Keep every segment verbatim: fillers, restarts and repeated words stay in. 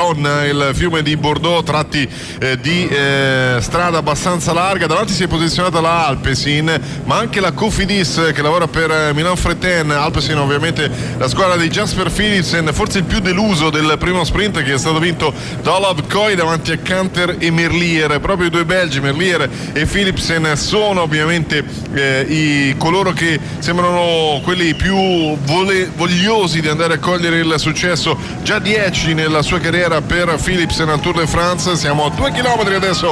Garonne, il fiume di Bordeaux, tratti eh, di eh, strada abbastanza larga. Davanti si è posizionata la Alpecin, ma anche la Cofidis che lavora per eh, Milan-Fréthun. Alpecin ovviamente la squadra di Jasper Philipsen, forse il più deluso del primo sprint, che è stato vinto da Olav Koy davanti a Canter e Merlier. Proprio i due belgi, Merlier e Philipsen, sono ovviamente eh, i coloro che sembrano quelli più vole, vogliosi di andare a cogliere il successo. Già dieci nella sua carriera per Philipsen al Tour de France. Siamo a due chilometri adesso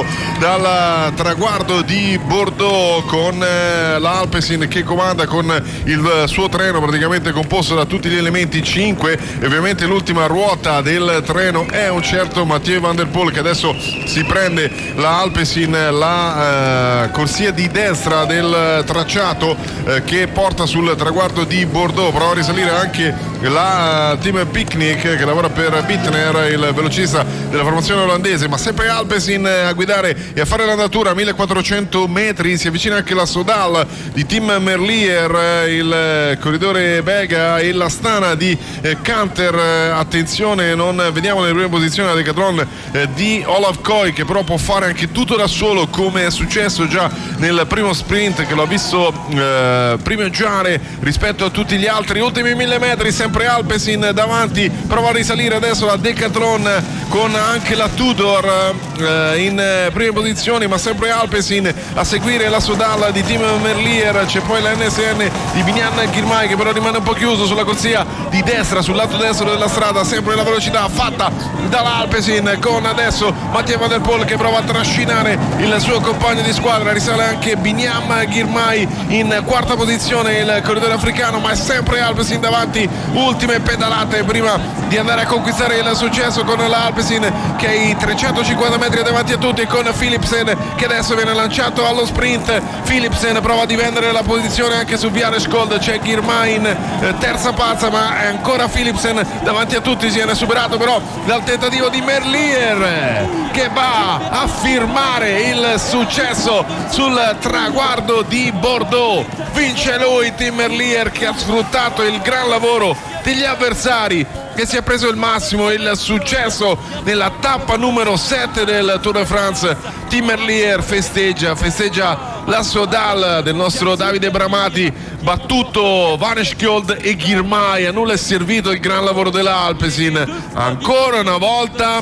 dal traguardo di Bordeaux, con eh, la Alpecin che comanda con il suo treno praticamente composto da tutti gli elementi cinque, e ovviamente l'ultima ruota del treno è un certo Mathieu Van Der Poel, che adesso si prende la Alpecin la eh, corsia di destra del tracciato eh, che porta sul traguardo di Bordeaux. Prova a risalire anche la uh, Team Picnic che lavora per Bittner, il velocista della formazione olandese, ma sempre Alpecin a guidare e a fare l'andatura a millequattrocento metri. Si avvicina anche la Sodal di Tim Merlier, il corridore belga, e la Stana di eh, Canter. Attenzione, non vediamo nelle prime posizioni la Decathlon eh, di Olav Koy, che però può fare anche tutto da solo, come è successo già nel primo sprint, che l'ha visto eh, primeggiare rispetto a tutti gli altri. Ultimi mille metri, sempre Alpecin davanti, prova a risalire adesso la Decathlon con anche la Tudor eh, in prime posizioni, ma sempre Alpecin a seguire la Sodal di Tim Merlier. C'è poi la N S N di Biniam Girmay, che però rimane un po' chiuso sulla corsia di destra, sul lato destro della strada. Sempre la velocità fatta dall'Alpecin, con adesso Mathieu Van Der Poel che prova a trascinare il suo compagno di squadra. Risale anche Biniam Girmay in quarta posizione, il corridore africano, ma è sempre Alpecin davanti. Ultime pedalate prima di andare a conquistare il successo, con la Alpecin che è i trecentocinquanta metri davanti a tutti, con Philipsen che adesso viene lanciato allo sprint. Philipsen prova a difendere la posizione anche su Viareskold, c'è Girmay in eh, terza pazza, ma è ancora Philipsen davanti a tutti. Si viene superato però dal tentativo di Merlier, che va a firmare il successo sul traguardo di Bordeaux. Vince lui, Tim Merlier, che ha sfruttato il gran lavoro degli avversari, che si è preso il massimo, il successo nella tappa numero sette del Tour de France. Tim Merlier festeggia, festeggia la Sodal del nostro Davide Bramati, battuto Vaneschkold e Girmay. A nulla è servito il gran lavoro dell'Alpecin. Ancora una volta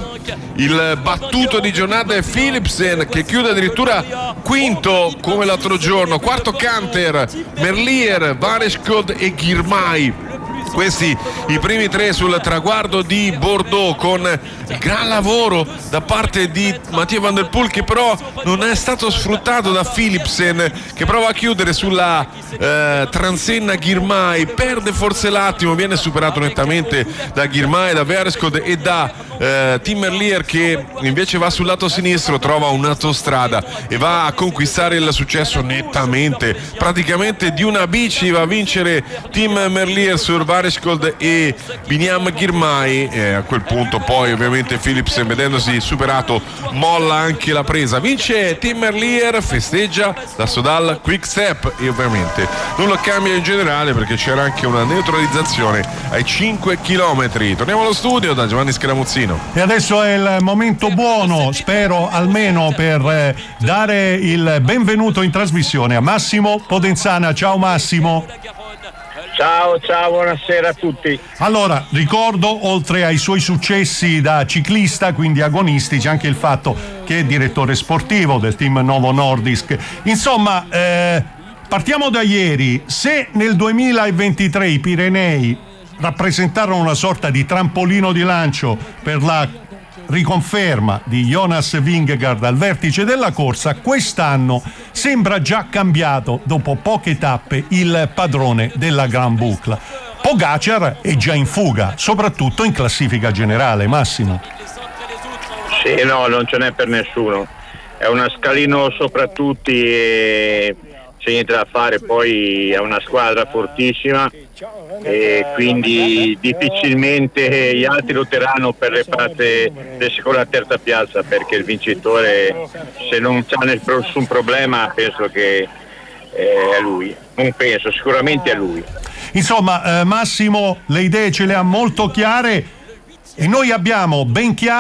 il battuto di giornata è Philipsen, che chiude addirittura quinto come l'altro giorno. Quarto Canter, Merlier, Vaneschkold e Girmay. Questi i primi tre sul traguardo di Bordeaux, con il gran lavoro da parte di Mathieu Van Der Poel, che però non è stato sfruttato da Philipsen, che prova a chiudere sulla eh, transenna Girmay. Perde forse l'attimo, viene superato nettamente da Girmay, da Viareskold e da eh, Tim Merlier, che invece va sul lato sinistro, trova un'autostrada e va a conquistare il successo nettamente, praticamente di una bici. Va a vincere Tim Merlier su Vareskold e Biniam Girmay, e a quel punto poi ovviamente Philipsen, vedendosi superato, molla anche la presa. Vince Tim Merlier, festeggia la Sodal Quick Step, e ovviamente non lo cambia in generale perché c'era anche una neutralizzazione ai cinque chilometri. Torniamo allo studio da Giovanni Scaramuzzino. E adesso è il momento buono, spero almeno, per eh, dare il benvenuto in trasmissione a Massimo Podenzana. Ciao Massimo. Ciao, ciao, buonasera a tutti. Allora, ricordo, oltre ai suoi successi da ciclista, quindi agonistici, anche il fatto che è direttore sportivo del team Novo Nordisk. Insomma, eh, partiamo da ieri. Se nel duemilaventitré i Pirenei rappresentarono una sorta di trampolino di lancio per la riconferma di Jonas Vingegaard al vertice della corsa, quest'anno sembra già cambiato, dopo poche tappe, il padrone della Gran Boucle. Pogacar è già in fuga, soprattutto in classifica generale, Massimo. Sì, no, non ce n'è per nessuno. È una scalino sopra tutti e c'è niente da fare. Poi è una squadra fortissima e quindi difficilmente gli altri lotteranno per le parte della seconda e terza piazza, perché il vincitore, se non c'ha nessun problema, penso che è lui. Non penso, sicuramente è lui. Insomma, eh, Massimo, le idee ce le ha molto chiare e noi abbiamo ben chiaro